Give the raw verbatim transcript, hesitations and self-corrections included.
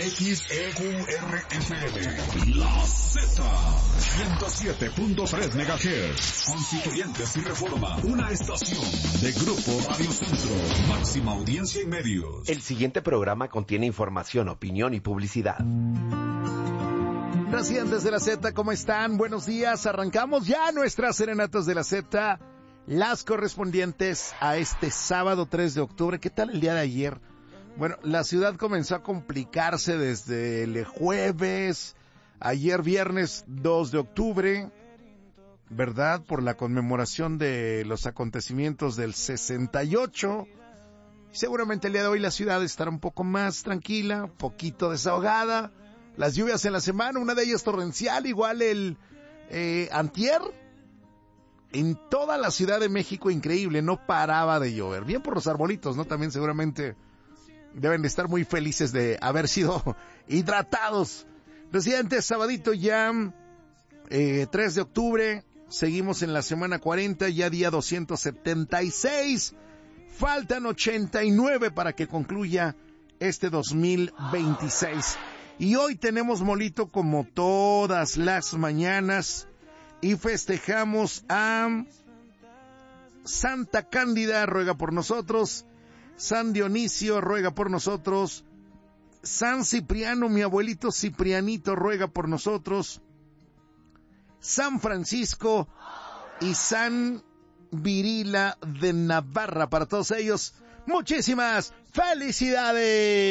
X E Q R F M, La Z, ciento siete punto tres megahertz. Constituyentes y Reforma, una estación de Grupo Radio Centro, máxima audiencia en medios. El siguiente programa contiene información, opinión y publicidad. Residentes de la Z, ¿cómo están? Buenos días. Arrancamos ya nuestras serenatas de la Z, las correspondientes a este sábado tres de octubre. ¿Qué tal el día de ayer? Bueno, la ciudad comenzó a complicarse desde el jueves, ayer viernes dos de octubre, ¿verdad? Por la conmemoración de los acontecimientos del sesenta y ocho. Seguramente el día de hoy la ciudad estará un poco más tranquila, un poquito desahogada. Las lluvias en la semana, una de ellas torrencial, igual el eh, antier. En toda la Ciudad de México, increíble, no paraba de llover. Bien por los arbolitos, ¿no? También seguramente deben de estar muy felices de haber sido hidratados. Residentes, sabadito ya, eh, tres de octubre, seguimos en la semana cuarenta, ya día doscientos setenta y seis. Faltan ochenta y nueve para que concluya este dos mil veintiséis. Y hoy tenemos molito como todas las mañanas y festejamos a Santa Cándida, ruega por nosotros. San Dionisio, ruega por nosotros. San Cipriano, mi abuelito Ciprianito, ruega por nosotros. San Francisco y San Virila de Navarra. Para todos ellos, muchísimas felicidades.